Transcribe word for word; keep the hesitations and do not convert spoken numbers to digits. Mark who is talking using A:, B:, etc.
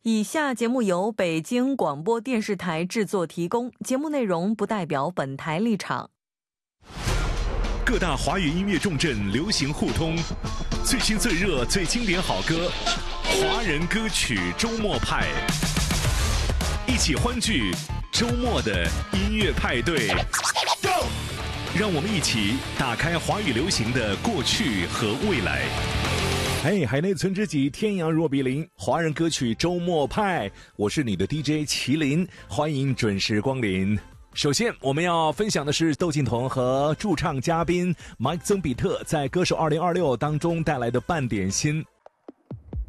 A: 以下节目由北京广播电视台制作提供，节目内容不代表本台立场。
B: 各大华语音乐重镇流行互通，最新最热最经典好歌，华人歌曲周末派，一起欢聚周末的音乐派对。让我们一起打开华语流行的过去和未来。嘿，海内存知己，天阳若比邻，华人歌曲周末派，我是你的 D J 麒麟，欢迎准时光临。首先我们要分享的是窦靖童和驻唱嘉宾 Mike 曾比特在歌手二零二六当中带来的半点心。